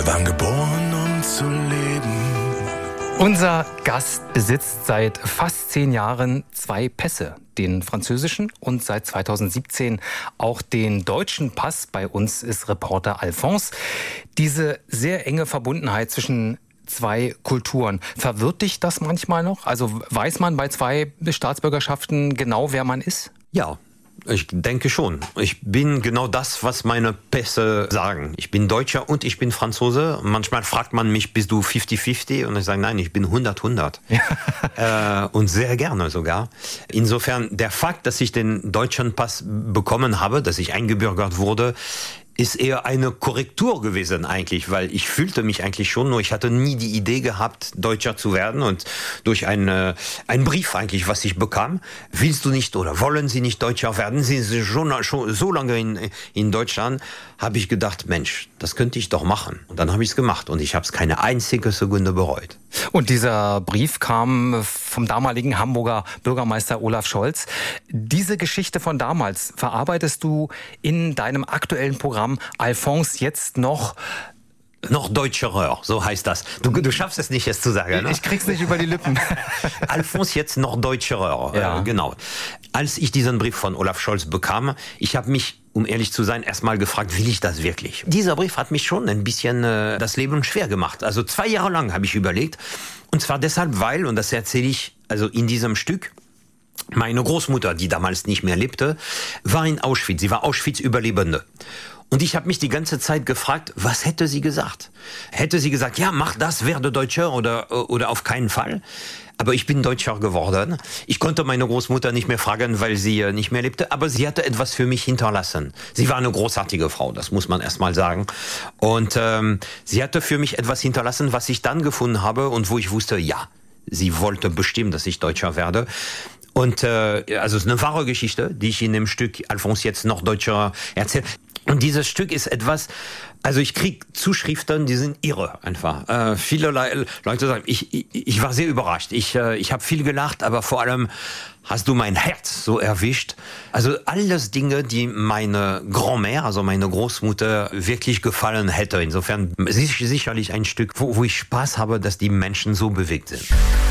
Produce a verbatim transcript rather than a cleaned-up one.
Wir waren geboren, um zu leben. Unser Gast besitzt seit fast zehn Jahren zwei Pässe, den französischen und seit zweitausendsiebzehn auch den deutschen Pass. Bei uns ist Reporter Alphonse. Diese sehr enge Verbundenheit zwischen zwei Kulturen, verwirrt dich das manchmal noch? Also weiß man bei zwei Staatsbürgerschaften genau, wer man ist? Ja. Ich denke schon. Ich bin genau das, was meine Pässe sagen. Ich bin Deutscher und ich bin Franzose. Manchmal fragt man mich, bist du fünfzig fünfzig? Und ich sage, nein, ich bin hundert hundert. Ja. äh, und sehr gerne sogar. Insofern, der Fakt, dass ich den deutschen Pass bekommen habe, dass ich eingebürgert wurde, ist eher eine Korrektur gewesen eigentlich, weil ich fühlte mich eigentlich schon, nur ich hatte nie die Idee gehabt, Deutscher zu werden, und durch einen, einen Brief eigentlich, was ich bekam, willst du nicht oder wollen Sie nicht Deutscher werden, sind Sie schon, schon so lange in, in Deutschland, habe ich gedacht, Mensch, das könnte ich doch machen. Und dann habe ich es gemacht und ich habe es keine einzige Sekunde bereut. Und dieser Brief kam vom damaligen Hamburger Bürgermeister Olaf Scholz. Diese Geschichte von damals verarbeitest du in deinem aktuellen Programm Alphonse jetzt noch Noch deutscherer, so heißt das. Du, du schaffst es nicht, es zu sagen. Ne? Ich krieg's nicht über die Lippen. Alphonse jetzt noch deutscherer, ja. äh, genau. Als ich diesen Brief von Olaf Scholz bekam, ich habe mich, um ehrlich zu sein, erstmal gefragt, will ich das wirklich? Dieser Brief hat mich schon ein bisschen äh, das Leben schwer gemacht. Also zwei Jahre lang habe ich überlegt. Und zwar deshalb, weil, und das erzähle ich also in diesem Stück, meine Großmutter, die damals nicht mehr lebte, war in Auschwitz. Sie war Auschwitz-Überlebende. Und ich habe mich die ganze Zeit gefragt, was hätte sie gesagt? Hätte sie gesagt, ja, mach das, werde Deutscher oder, oder auf keinen Fall? Aber ich bin Deutscher geworden. Ich konnte meine Großmutter nicht mehr fragen, weil sie nicht mehr lebte. Aber sie hatte etwas für mich hinterlassen. Sie war eine großartige Frau, das muss man erst mal sagen. Und ähm, sie hatte für mich etwas hinterlassen, was ich dann gefunden habe und wo ich wusste, ja, sie wollte bestimmt, dass ich Deutscher werde. Und äh, also es ist eine wahre Geschichte, die ich in dem Stück Alphonse jetzt noch Deutscher erzähle. Und dieses Stück ist etwas, also ich krieg Zuschriften, die sind irre einfach. Äh, viele Le- Leute sagen, ich, ich, ich war sehr überrascht. Ich, äh, ich habe viel gelacht, aber vor allem hast du mein Herz so erwischt. Also alles Dinge, die meine Grand-Mère, also meine Großmutter, wirklich gefallen hätte. Insofern ist sicherlich ein Stück, wo, wo ich Spaß habe, dass die Menschen so bewegt sind.